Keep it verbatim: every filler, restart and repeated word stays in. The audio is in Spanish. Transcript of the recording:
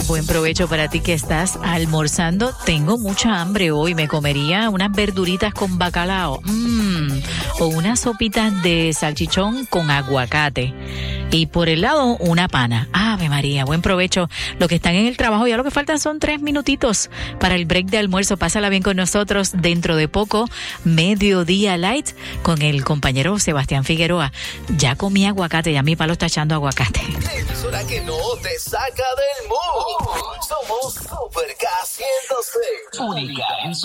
buen provecho para ti que estás almorzando. Tengo mucha hambre hoy, me comería unas verduritas con bacalao, mmm, o unas sopitas de salchichón con aguacate. Y por el lado, una pana. Ave María, buen provecho. Los que están en el trabajo, ya lo que faltan son tres minutitos para el break de almuerzo. Pásala bien con nosotros dentro de poco. Mediodía Light con el compañero Sebastián Figueroa. Ya comí aguacate, ya mi palo está echando aguacate. Emisora que no te saca del mood. Somos Super K ciento seis. Única en su